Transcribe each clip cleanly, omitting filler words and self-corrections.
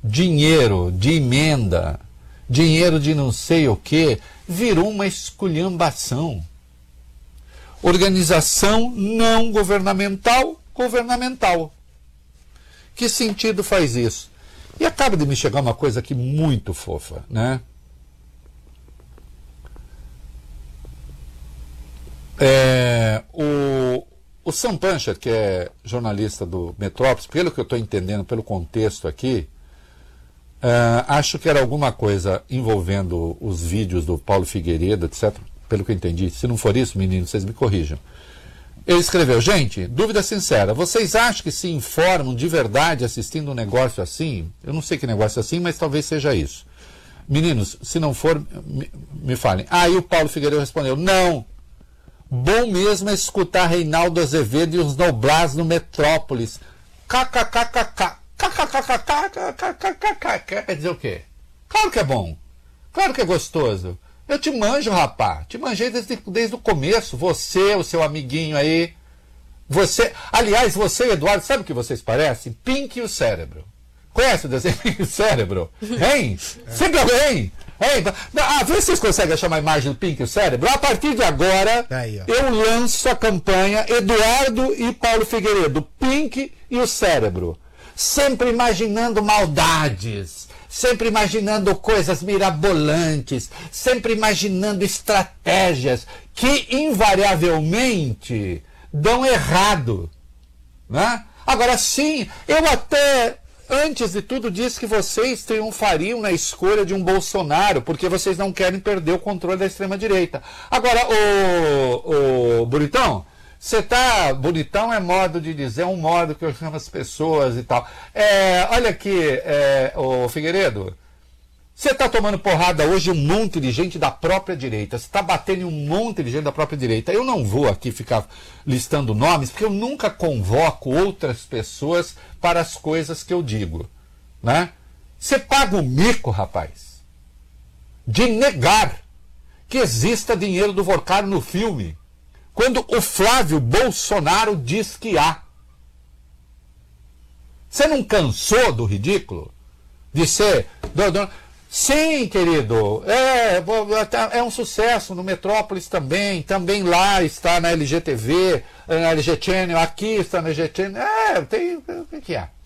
dinheiro de emenda, dinheiro de não sei o que, virou uma esculhambação. Organização não governamental, governamental. Que sentido faz isso? E acaba de me chegar uma coisa aqui muito fofa, né? O Sam Puncher, que é jornalista do Metrópolis, pelo que eu estou entendendo, pelo contexto aqui, acho que era alguma coisa envolvendo os vídeos do Paulo Figueiredo, etc. Pelo que eu entendi. Se não for isso, meninos, vocês me corrijam. Ele escreveu: gente, dúvida sincera, vocês acham que se informam de verdade assistindo um negócio assim? Eu não sei que negócio é assim, mas talvez seja isso. Meninos, se não for, me falem. Aí o Paulo Figueiredo respondeu: não. Bom mesmo é escutar Reinaldo Azevedo e os Noblas no Metrópolis. KKKKK. Quer dizer o quê? Claro que é bom. Claro que é gostoso. Eu te manjo, rapá. Te manjei desde o começo. Você, o seu amiguinho aí. Você, aliás, você e Eduardo, sabe o que vocês parecem? Pink e o Cérebro. Conhece o desenho Pink e o Cérebro? Hein? Sempre alguém? Vê se vocês conseguem achar uma imagem do Pink e o Cérebro. A partir de agora, aí, eu lanço a campanha Eduardo e Paulo Figueiredo, Pink e o Cérebro. Sempre imaginando maldades, sempre imaginando coisas mirabolantes, sempre imaginando estratégias que invariavelmente dão errado, né? Agora sim, eu até, antes de tudo, disse que vocês triunfariam na escolha de um Bolsonaro, porque vocês não querem perder o controle da extrema-direita. Agora, o Bonitão, você tá... Bonitão é modo de dizer, é um modo que eu chamo as pessoas e tal. Olha aqui, o Figueiredo, você está tomando porrada hoje um monte de gente da própria direita. Você está batendo em um monte de gente da própria direita. Eu não vou aqui ficar listando nomes, porque eu nunca convoco outras pessoas para as coisas que eu digo, né? Você paga o mico, rapaz, de negar que exista dinheiro do Vorcaro no filme, quando o Flávio Bolsonaro diz que há. Você não cansou do ridículo? De ser... Sim, querido, é um sucesso no Metrópolis também lá está na LGTV, na LG Channel, aqui está na LG Channel, o que é?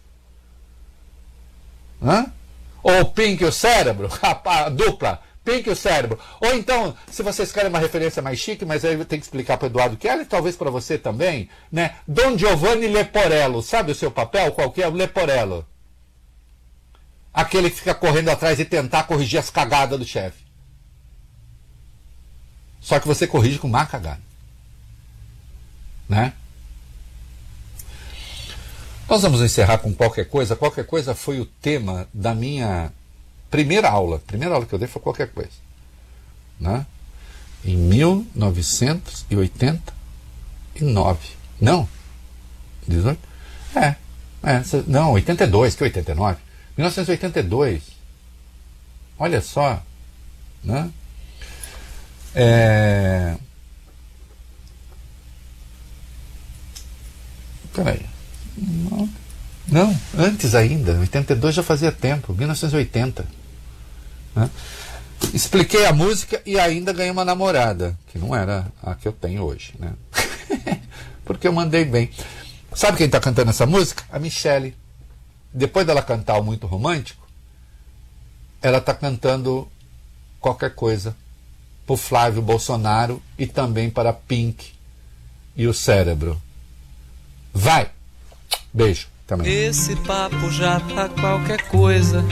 Ou Pink e o Cérebro, a dupla, Pink e o Cérebro. Ou então, se vocês querem uma referência mais chique, mas aí eu tenho que explicar para o Eduardo Kelly, talvez para você também, né? Don Giovanni Leporello, sabe o seu papel? Qual que é? O Leporello. Aquele que fica correndo atrás e tentar corrigir as cagadas do chefe. Só que você corrige com má cagada, né? Nós vamos encerrar com qualquer coisa. Qualquer coisa foi o tema da minha primeira aula. A primeira aula que eu dei foi qualquer coisa, né? Em 1989. Não? 18? Não, 82, que 89? 1982. Olha só, né? Peraí. Não, antes ainda. 82 já fazia tempo. 1980. Né? Expliquei a música e ainda ganhei uma namorada, que não era a que eu tenho hoje, né? Porque eu mandei bem. Sabe quem está cantando essa música? A Michele. Depois dela cantar o Muito Romântico, ela está cantando qualquer coisa para o Flávio Bolsonaro e também para Pink e o Cérebro. Vai! Beijo. Também. Esse papo já tá qualquer coisa.